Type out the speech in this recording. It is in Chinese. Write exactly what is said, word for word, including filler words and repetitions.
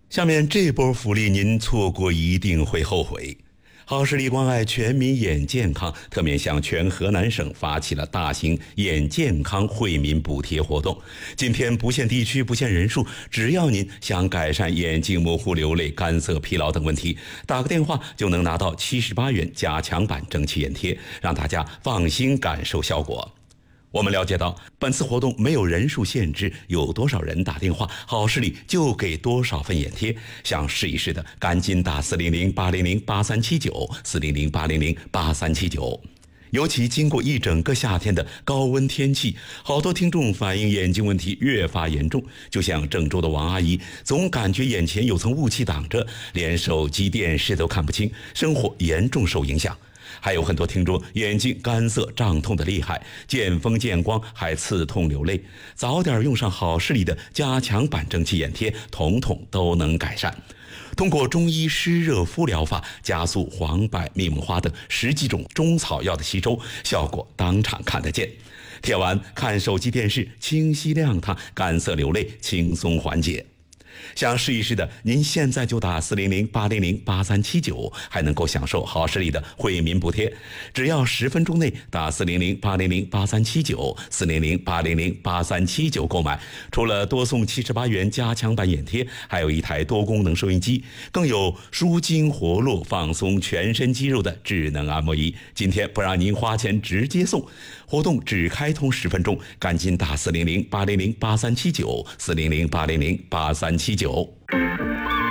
下面这波福利您错过一定会后悔。好视力关爱全民眼健康，特面向全河南省发起了大型眼健康惠民补贴活动。今天不限地区不限人数，只要您想改善眼睛模糊、流泪、干涩、疲劳等问题，打个电话就能拿到七十八元加强版蒸汽眼贴，让大家放心感受效果。我们了解到，本次活动没有人数限制，有多少人打电话，好视力就给多少份眼贴。想试一试的，赶紧打四零零八零零八三七九四零零八零零八三七九。尤其经过一整个夏天的高温天气，好多听众反映眼睛问题越发严重。就像郑州的王阿姨，总感觉眼前有层雾气挡着，连手机、电视都看不清，生活严重受影响。还有很多听众眼睛干涩胀痛的厉害，见风见光还刺痛流泪，早点用上好视力的加强版蒸汽眼贴，统统都能改善。通过中医湿热敷疗法，加速黄柏、密蒙花等十几种中草药的吸收，效果当场看得见。贴完看手机电视清晰亮堂，干涩流泪轻松缓解。想试一试的，您现在就打四零零八零零八三七九，还能够享受好视力的惠民补贴。只要十分钟内打四零零八零零八三七九四零零八零零八三七九购买，除了多送七十八元加强版眼贴，还有一台多功能收音机，更有舒筋活络、放松全身肌肉的智能按摩仪。今天不让您花钱，直接送。活动只开通十分钟，赶紧打四零零八零零八三七九四零零八零零八三七九。